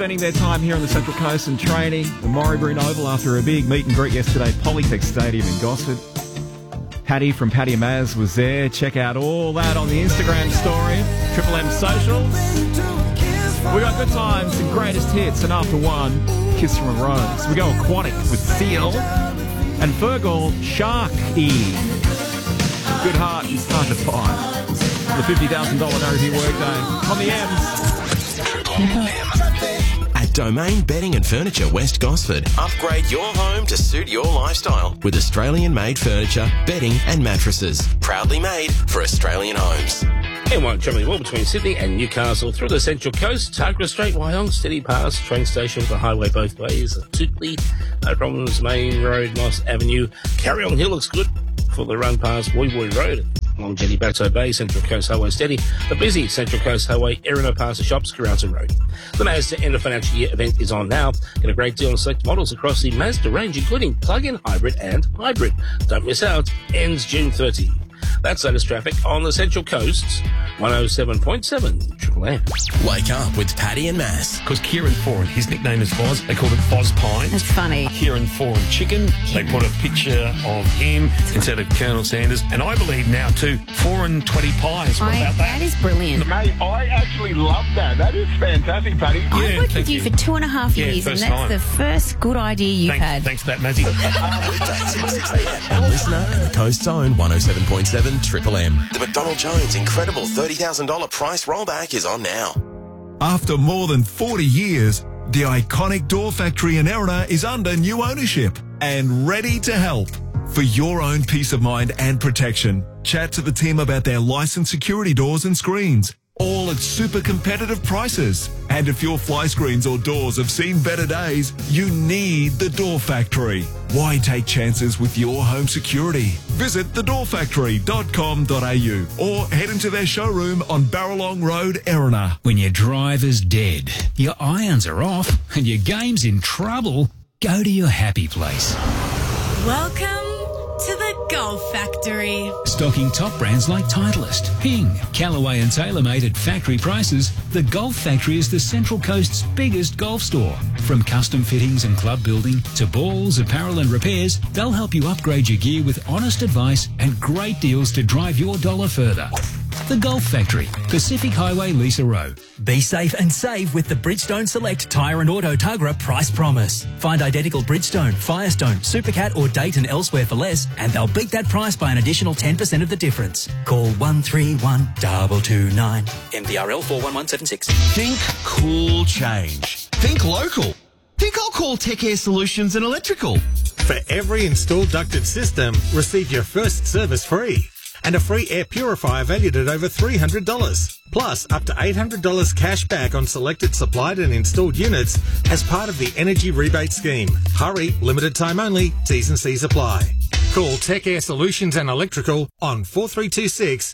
spending their time here on the Central Coast and training. The Morayburn Oval after a big meet and greet yesterday at Polytech Stadium in Gosford. Paddy from Paddy and Maz was there. Check out all that on the Instagram story. Triple M socials. We got good times and greatest hits, and after one, Kiss from a Rose. We go aquatic with Seal and Fergal, Sharky. Good heart and start to fight. The $50,000 no review workday on the M's. At Domain Bedding and Furniture West Gosford, upgrade your home to suit your lifestyle with Australian-made furniture, bedding and mattresses. Proudly made for Australian homes. M1 travelling well between Sydney and Newcastle through the Central Coast, Targra Strait, Wyong, Steady Pass, train station, the highway both ways, Tootley, no problems, Main Road, Moss Avenue, Carryong Hill looks good for the run past Woy Woy Road. Long Jetty, Bateau Bay, Central Coast Highway Steady, the busy Central Coast Highway, Erina past the shops, Carousel Road. The Mazda end of financial year event is on now. Get a great deal on select models across the Mazda range, including plug-in hybrid and hybrid. Don't miss out. Ends June 30. That's latest traffic on the Central Coast, 107.7 Triple M. Wake up with Paddy and Maz. Because Kieran Foran, his nickname is Foz. They called it Foz Pine. That's funny. Kieran Foran Chicken. They put a picture of him instead of Colonel Sanders. And I believe now, too, Foran 20 pies. What about that? That is brilliant. Mate, I actually love that. That is fantastic, Paddy. I've worked with you for 2.5 years, and that's the first good idea you've had. Thanks for that, Mazzy. Weekdays from 6 a.m. on Listener and the Coast Zone 107.7 Triple M. The McDonald Jones incredible $30,000 price rollback is on now. After more than 40 years, the iconic Door Factory in Erina is under new ownership and ready to help. For your own peace of mind and protection, chat to the team about their licensed security doors and screens, all at super competitive prices. And if your fly screens or doors have seen better days, you need the Door Factory. Why take chances with your home security? Visit thedoorfactory.com.au or head into their showroom on Barralong Road, Erina. When your driver's dead, your irons are off, and your game's in trouble, go to your happy place. Welcome to the Golf Factory. Stocking top brands like Titleist, Ping, Callaway and TaylorMade at factory prices, the Golf Factory is the Central Coast's biggest golf store. From custom fittings and club building to balls, apparel and repairs, they'll help you upgrade your gear with honest advice and great deals to drive your dollar further. The Golf Factory, Pacific Highway, Lisa Row. Be safe and save with the Bridgestone Select Tyre and Auto Tuggerah Price Promise. Find identical Bridgestone, Firestone, Supercat or Dayton elsewhere for less, and they'll beat that price by an additional 10% of the difference. Call 131 229. MVRL 41176. Think cool change. Think local. Think I'll call Tech Air Solutions and Electrical. For every installed ducted system, receive your first service free. And a free air purifier valued at over $300. Plus, up to $800 cash back on selected supplied and installed units as part of the Energy Rebate Scheme. Hurry, limited time only, T's and C's apply. Call Tech Air Solutions and Electrical on 4326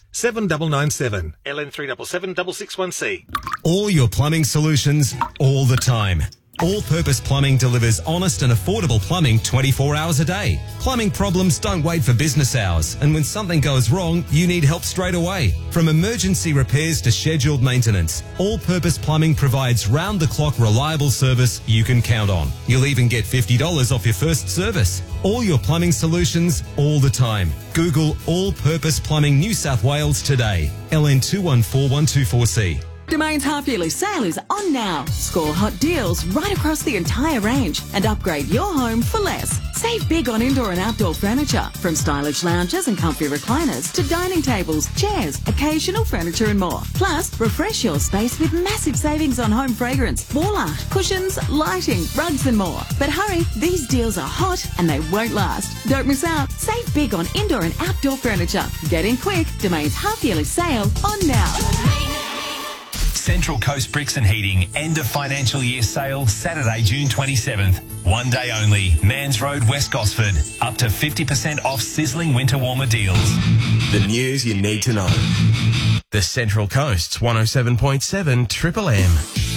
7997 LN 377 661C. All your plumbing solutions, all the time. All-Purpose Plumbing delivers honest and affordable plumbing 24 hours a day. Plumbing problems don't wait for business hours, and when something goes wrong, you need help straight away. From emergency repairs to scheduled maintenance, All-Purpose Plumbing provides round-the-clock reliable service you can count on. You'll even get $50 off your first service. All your plumbing solutions, all the time. Google All-Purpose Plumbing New South Wales today. LN 214124C. Domain's half-yearly sale is on now. Score hot deals right across the entire range and upgrade your home for less. Save big on indoor and outdoor furniture, from stylish lounges and comfy recliners to dining tables, chairs, occasional furniture and more. Plus, refresh your space with massive savings on home fragrance, wall art, cushions, lighting, rugs and more. But hurry, these deals are hot and they won't last. Don't miss out. Save big on indoor and outdoor furniture. Get in quick. Domain's half-yearly sale on now. Central Coast Bricks and Heating end of financial year sale Saturday, June 27th. One day only, Mans Road, West Gosford. Up to 50% off sizzling winter warmer deals. The news you need to know. The Central Coast's 107.7 Triple M.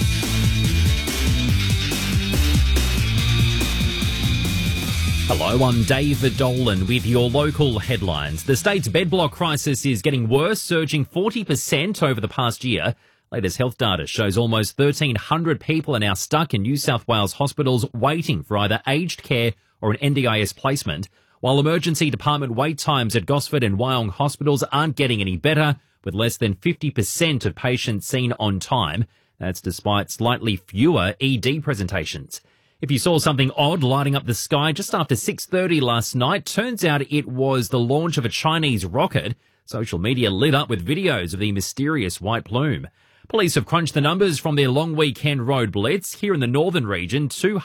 Hello, I'm David Dolan with your local headlines. The state's bed block crisis is getting worse, surging 40% over the past year. Latest health data shows almost 1,300 people are now stuck in New South Wales hospitals waiting for either aged care or an NDIS placement, while emergency department wait times at Gosford and Wyong hospitals aren't getting any better, with less than 50% of patients seen on time. That's despite slightly fewer ED presentations. If you saw something odd lighting up the sky just after 6:30 last night, turns out it was the launch of a Chinese rocket. Social media lit up with videos of the mysterious white plume. Police have crunched the numbers from their long weekend road blitz. Here in the northern region,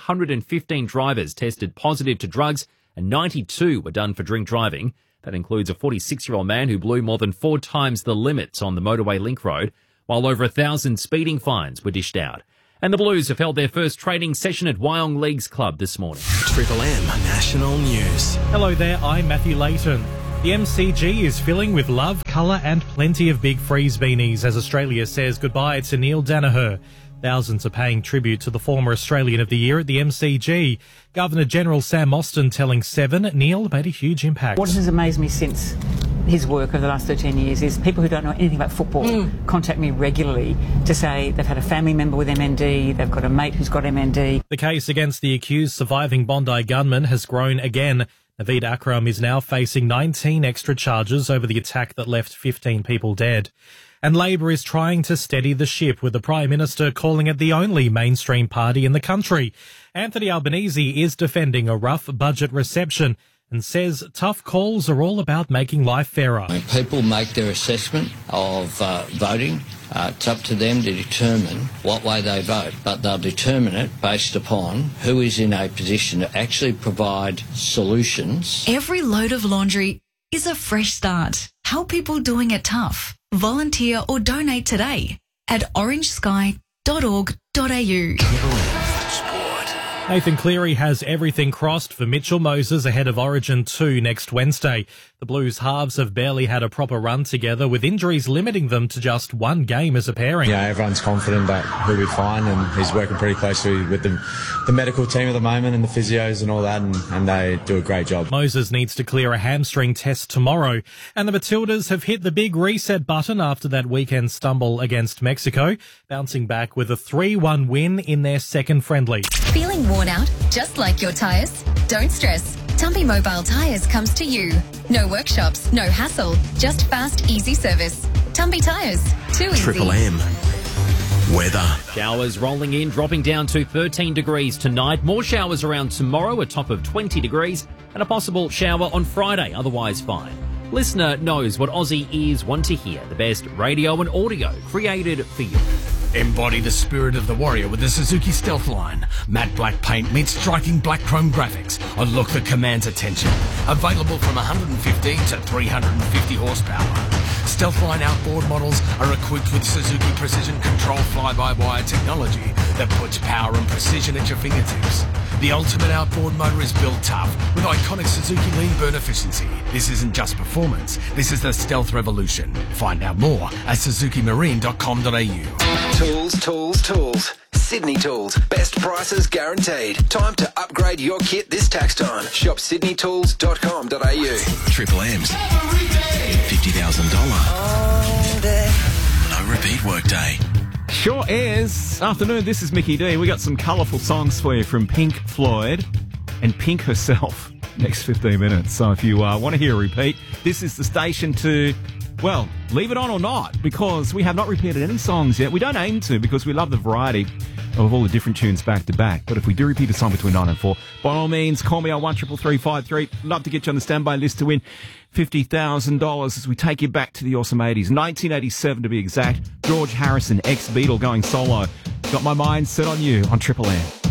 215 drivers tested positive to drugs and 92 were done for drink driving. That includes a 46-year-old man who blew more than 4 times the limits on the motorway link road, while over 1,000 speeding fines were dished out. And the Blues have held their first training session at Wyong Leagues Club this morning. Triple M National News. Hello there, I'm Matthew Layton. The MCG is filling with love, colour and plenty of big freeze beanies as Australia says goodbye to Neil Danaher. Thousands are paying tribute to the former Australian of the Year at the MCG. Governor-General Sam Mostyn telling Seven, Neil made a huge impact. What has amazed me since his work over the last 13 years is people who don't know anything about football contact me regularly to say they've had a family member with MND, they've got a mate who's got MND. The case against the accused surviving Bondi gunman has grown again. Naveed Akram is now facing 19 extra charges over the attack that left 15 people dead. And Labor is trying to steady the ship, with the Prime Minister calling it the only mainstream party in the country. Anthony Albanese is defending a rough budget reception and says tough calls are all about making life fairer. When people make their assessment of voting, it's up to them to determine what way they vote, but they'll determine it based upon who is in a position to actually provide solutions. Every load of laundry is a fresh start. Help people doing it tough. Volunteer or donate today at orangesky.org.au. Nathan Cleary has everything crossed for Mitchell Moses ahead of Origin 2 next Wednesday. The Blues halves have barely had a proper run together, with injuries limiting them to just one game as a pairing. Yeah, everyone's confident that he'll be fine, and he's working pretty closely with the medical team at the moment and the physios and all that, and they do a great job. Moses needs to clear a hamstring test tomorrow, and the Matildas have hit the big reset button after that weekend stumble against Mexico, bouncing back with a 3-1 win in their second friendly. Feeling worn out, just like your tyres? Don't stress. Tumpy Mobile Tyres comes to you. No workshops, no hassle, just fast, easy service. Tumpy Tyres, too easy. Triple M. Weather. Showers rolling in, dropping down to 13 degrees tonight. More showers around tomorrow, a top of 20 degrees, and a possible shower on Friday, otherwise fine. Listener knows what Aussie ears want to hear. The best radio and audio created for you. Embody the spirit of the warrior with the Suzuki Stealth line. Matte black paint meets striking black chrome graphics. A look that commands attention. Available from 115 to 350 horsepower. Stealth line outboard models are equipped with Suzuki Precision Control fly-by-wire technology that puts power and precision at your fingertips. The ultimate outboard motor is built tough with iconic Suzuki lean burn efficiency. This isn't just performance, this is the Stealth revolution. Find out more at suzukimarine.com.au. Tools. Sydney Tools. Best prices guaranteed. Time to upgrade your kit this tax time. Shop sydneytools.com.au. Triple M's $50,000. No repeat workday. Sure is. Afternoon, this is Mickey D. We got some colourful songs for you from Pink Floyd and Pink herself next 15 minutes. So if you want to hear a repeat, this is the station to, well, leave it on or not, because we have not repeated any songs yet. We don't aim to, because we love the variety of all the different tunes back to back. But if we do repeat a song between 9 and 4, by all means, call me on 133353. Love to get you on the standby list to win $50,000 as we take you back to the awesome 80s. 1987 to be exact. George Harrison, ex-Beatle, going solo. Got my mind set on you on Triple M.